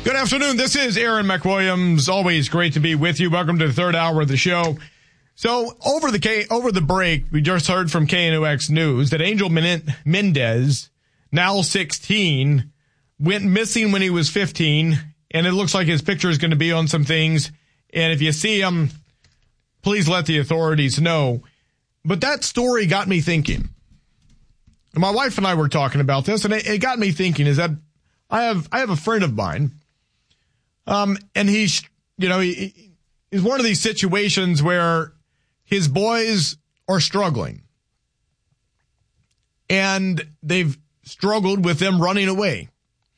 Good afternoon. This is Aaron McWilliams. Always great to be with you. Welcome to the third hour of the show. So over the break, we just heard from KNOX News that Angel Mendez, now 16, went missing when he was 15, and it looks like his picture is going to be on some things. And if you see him, please let the authorities know. But that story got me thinking. My wife and I were talking about this, and it got me thinking, is that I have a friend of mine, and he's one of these situations where his boys are struggling, and they've struggled with them running away.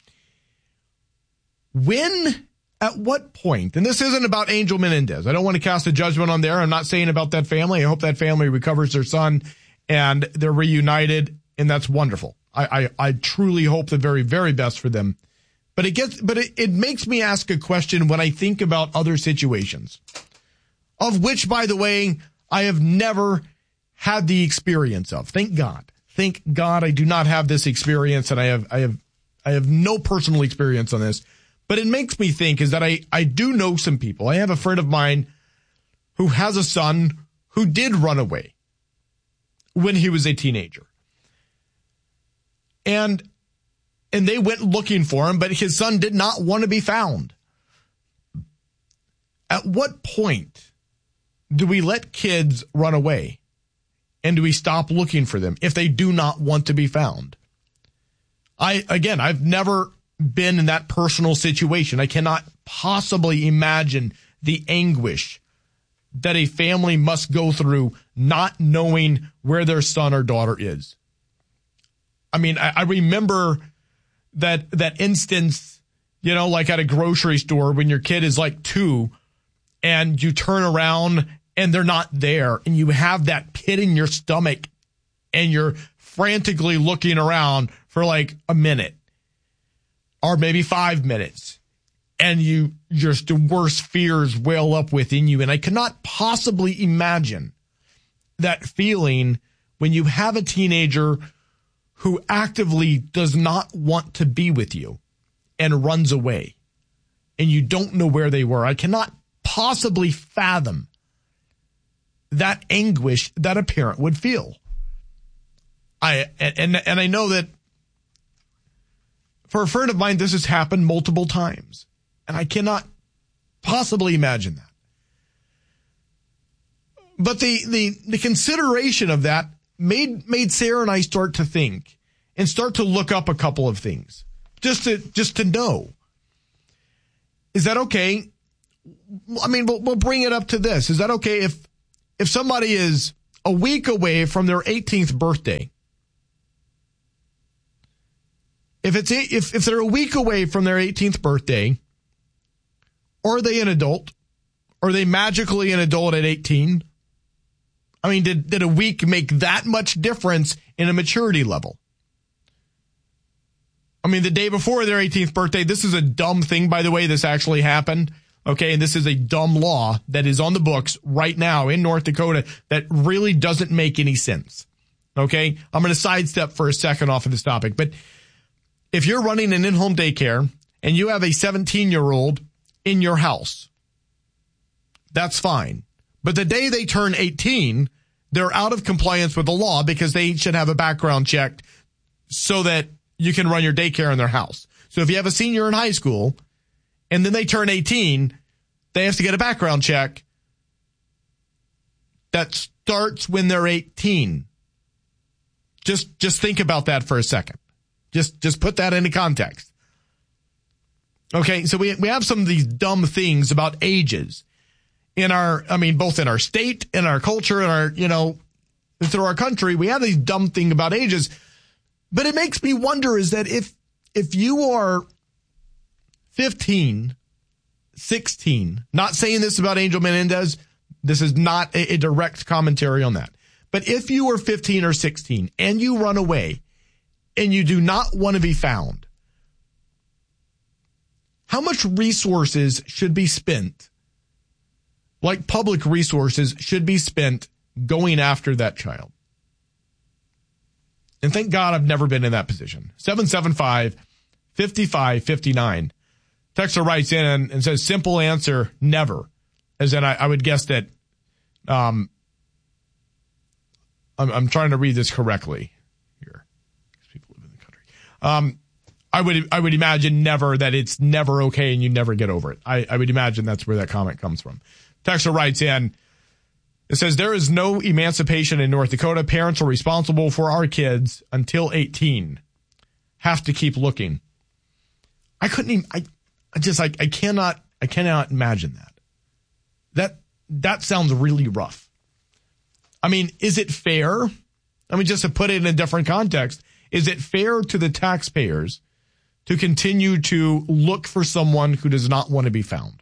At what point, and this isn't about Angel Menendez. I don't want to cast a judgment on there. I'm not saying about that family. I hope that family recovers their son and they're reunited, and that's wonderful. I truly hope the very, very best for them. But it makes me ask a question when I think about other situations, of which, by the way, I have never had the experience of. Thank God. Thank God I do not have this experience, and I have no personal experience on this. But it makes me think is that I do know some people. I have a friend of mine who has a son who did run away when he was a teenager. And they went looking for him, but his son did not want to be found. At what point do we let kids run away? And do we stop looking for them if they do not want to be found? I've never been in that personal situation. I cannot possibly imagine the anguish that a family must go through not knowing where their son or daughter is. I mean, I remember that instance, like at a grocery store when your kid is like 2 and you turn around and they're not there, and you have that pit in your stomach and you're frantically looking around for like a minute or maybe 5 minutes, and just the worst fears well up within you. And I cannot possibly imagine that feeling when you have a teenager who actively does not want to be with you and runs away, and you don't know where they were. I cannot possibly fathom that anguish that a parent would feel. And I know that for a friend of mine, this has happened multiple times, and I cannot possibly imagine that. But the consideration of that made Sarah and I start to think and start to look up a couple of things just to know. Is that okay? I mean, we'll bring it up to this. Is that okay if somebody is a week away from their 18th birthday? If they're a week away from their 18th birthday, are they an adult? Are they magically an adult at 18? I mean, did a week make that much difference in a maturity level? I mean, the day before their 18th birthday, this is a dumb thing, by the way, this actually happened. Okay, and this is a dumb law that is on the books right now in North Dakota that really doesn't make any sense. Okay, I'm going to sidestep for a second off of this topic, but if you're running an in-home daycare and you have a 17-year-old in your house, that's fine. But the day they turn 18, they're out of compliance with the law because they should have a background check so that you can run your daycare in their house. So if you have a senior in high school and then they turn 18, they have to get a background check that starts when they're 18. Just think about that for a second. Just put that into context. Okay, so we have some of these dumb things about ages both in our state, in our culture, in our, through our country, we have these dumb things about ages. But it makes me wonder is that if you are 15, 16, not saying this about Angel Menendez, this is not a direct commentary on that. But if you are 15 or 16 and you run away and you do not want to be found, how much resources should be spent, like public resources should be spent going after that child? And thank God I've never been in that position. 775-5559. Texter writes in and says, simple answer, never. As in, I would guess that, I'm trying to read this correctly here. People live in the country. I would imagine never, that it's never okay and you never get over it. I would imagine that's where that comment comes from. Texter writes in, it says, there is no emancipation in North Dakota. Parents are responsible for our kids until 18. Have to keep looking. I couldn't even, I cannot imagine that. That sounds really rough. I mean, is it fair? I mean, just to put it in a different context, is it fair to the taxpayers to continue to look for someone who does not want to be found?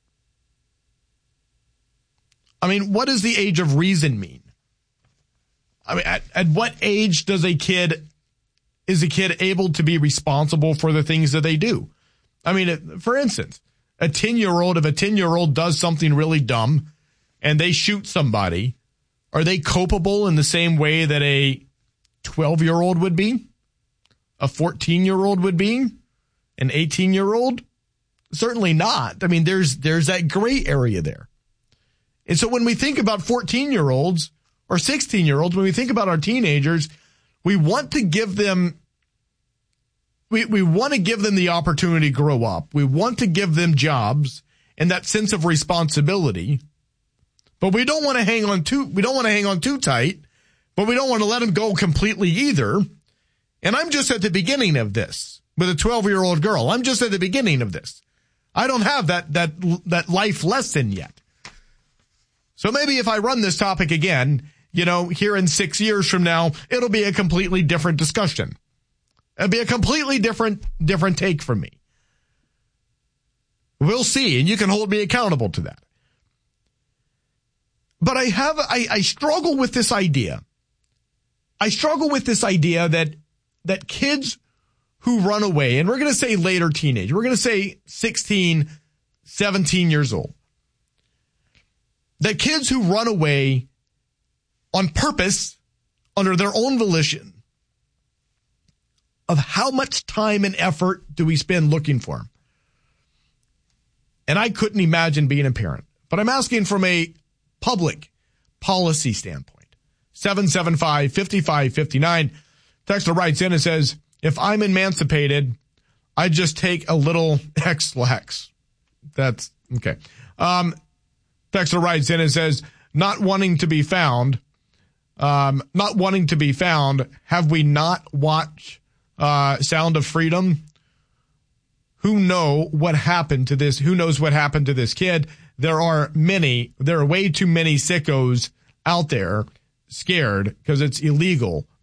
I mean, what does the age of reason mean? I mean, at what age is a kid able to be responsible for the things that they do? I mean, for instance, if a 10-year-old does something really dumb and they shoot somebody, are they culpable in the same way that a 12-year-old would be? A 14-year-old would be? An 18-year-old? Certainly not. I mean, there's that gray area there. And so when we think about 14-year-olds or 16-year-olds, when we think about our teenagers, we want to give them the opportunity to grow up. We want to give them jobs and that sense of responsibility. But we don't want to hang on too tight, but we don't want to let them go completely either. And I'm just at the beginning of this with a 12-year-old girl. I'm just at the beginning of this. I don't have that life lesson yet. So maybe if I run this topic again, here in 6 years from now, it'll be a completely different discussion. It'll be a completely different take from me. We'll see, and you can hold me accountable to that. But I struggle with this idea. I struggle with this idea that kids who run away, and we're going to say later teenage, we're going to say 16, 17 years old, that kids who run away on purpose, under their own volition, of how much time and effort do we spend looking for them? And I couldn't imagine being a parent, but I'm asking from a public policy standpoint. 775-5559. Texter writes in and says, if I'm emancipated, I just take a little X-lax. That's okay. Texter writes in and says, not wanting to be found. Have we not watched Sound of Freedom? Who knows what happened to this kid? There are way too many sickos out there scared because it's illegal